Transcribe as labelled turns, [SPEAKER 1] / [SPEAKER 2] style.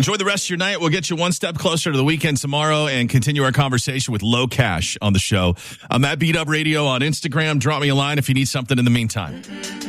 [SPEAKER 1] Enjoy the rest of your night. We'll get you one step closer to the weekend tomorrow and continue our conversation with Low Cash on the show. I'm at Beat Up Radio on Instagram. Drop me a line if you need something in the meantime.